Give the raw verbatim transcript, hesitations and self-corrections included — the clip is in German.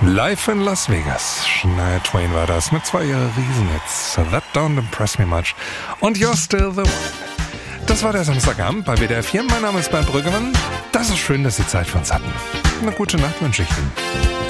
Live in Las Vegas. Shania Twain war das mit zwei ihrer Riesenhits. That Don't Impress Me Much und You're Still the One. Das war der Samstagabend bei W D R vier. Mein Name ist Bernd Brüggemann. Das ist schön, dass Sie Zeit für uns hatten. Eine gute Nacht wünsche ich Ihnen.